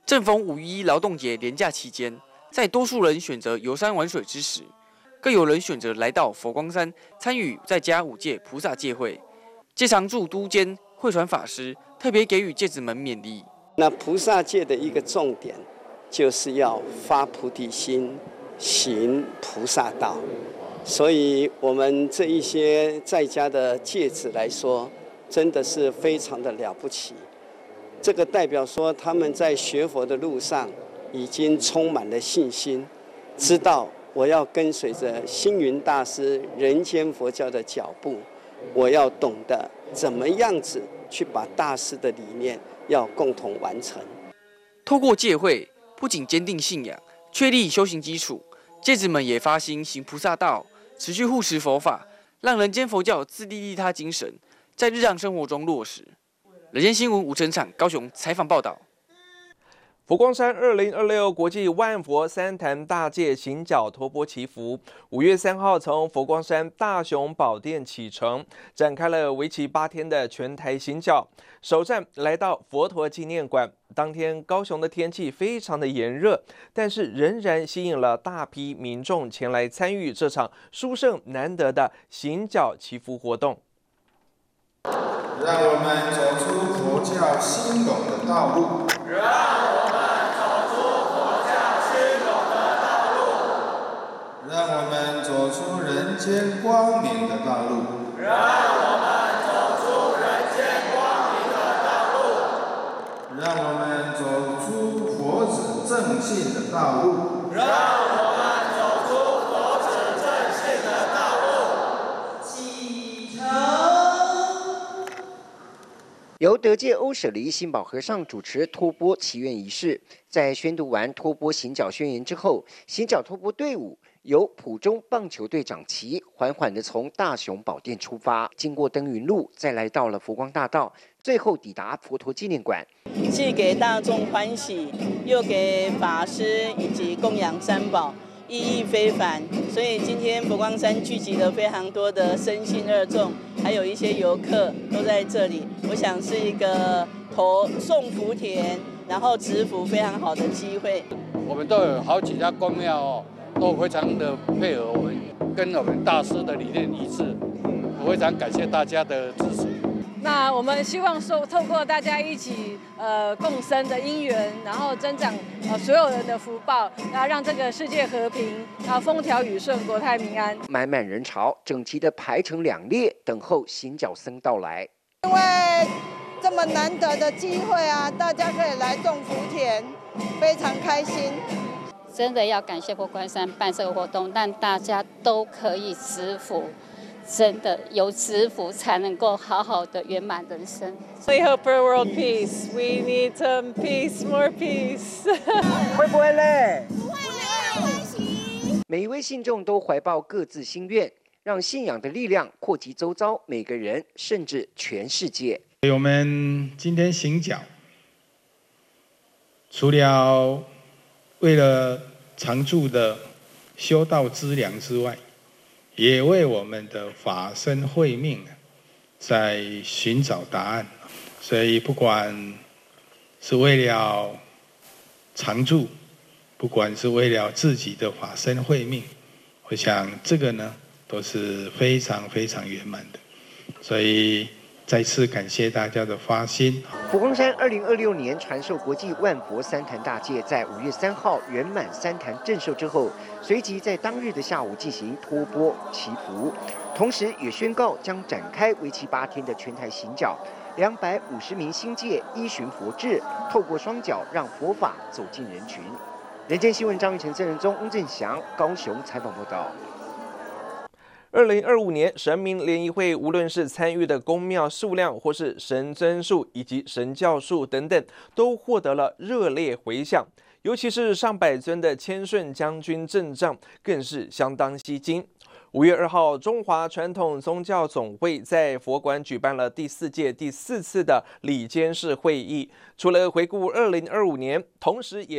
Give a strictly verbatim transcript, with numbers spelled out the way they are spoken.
正逢五一劳动节连假期间，在多数人选择游山玩水之时，更有人选择来到佛光山参与在家五戒菩萨戒会。戒常住都监慧传法师特别给予戒子们勉励。 那菩萨戒的一个重点，就是要发菩提心，行菩萨道。所以，我们这一些在家的戒子来说，真的是非常的了不起。这个代表说，他们在学佛的路上已经充满了信心，知道我要跟随着星云大师人间佛教的脚步，我要懂得怎么样子去把大师的理念要共同完成。 透过戒会，不仅坚定信仰，确立修行基础，戒子们也发心行菩萨道，持续护持佛法，让人间佛教自利利他精神在日常生活中落实。人间新闻吴成场高雄采访报道。 佛光山二零二六国际万佛三坛大戒行脚托钵祈福，五月三号从佛光山大雄宝殿启程，展开了为期八天的全台行脚。首站来到佛陀纪念馆。当天高雄的天气非常的炎热，但是仍然吸引了大批民众前来参与这场殊胜难得的行脚祈福活动。 让我们走出佛教兴隆的道路。让我们走出佛教兴隆的道路。让我们走出人间光明的道路。让我们走出人间光明的道路。让我们走出佛子正信的道路。让我们走出佛子正信的道路。启程。 由德界欧舍离心保和尚主持托钵祈愿仪式，在宣读完托钵行脚宣言之后，行脚托钵队伍由埔中棒球队长旗缓缓地从大雄宝殿出发，经过登云路，再来到了佛光大道，最后抵达佛陀纪念馆。 既给大众欢喜，又给法师以及供养三宝，意义非凡。所以今天佛光山聚集了非常多的深信二众，还有一些游客都在这里。我想是一个投送福田，然后植福非常好的机会。 我们都有好几家公庙哦，都非常的配合我们，跟我们大师的理念一致。我非常感谢大家的支持。 那我们希望说，透过大家一起呃共生的因缘，然后增长呃所有人的福报，那让这个世界和平，啊风调雨顺，国泰民安。 满满人潮，整齐的排成两列，等候行脚僧到来。 因为这么难得的机会啊，大家可以来种福田，非常开心。 真的要感谢佛光山办这个活动，让大家都可以植福。真的有植福才能够好好的圆满人生。 We hope for world peace. We need some peace, more peace. 会不会累？不会，每一位信众都怀抱各自心愿，让信仰的力量扩及周遭每个人，甚至全世界。 我们今天行脚，除了为了常住的修道资粮之外，也为我们的法身慧命在寻找答案。所以不管是为了常住，不管是为了自己的法身慧命，我想这个呢都是非常非常圆满的。所以再次感谢大家的发心。 佛光山二零二六年传授国际万佛三坛大戒，在五月三号圆满三坛正授之后，随即在当日的下午进行托钵祈福，同时也宣告将展开为期八天的全台行脚。两百五十名新戒依循佛制，透过双脚让佛法走进人群。人间新闻张玉成、郑仁宗、翁正祥高雄采访报道。 二零二五年神明联谊会，无论是参与的宫庙数量，或是神尊数以及神教数等等，都获得了热烈回响。尤其是上百尊的千顺将军阵仗，更是相当吸睛。五月二号，中华传统宗教总会在佛馆举办了第四届第四次的理监事会议。除了回顾二零二五年，同时也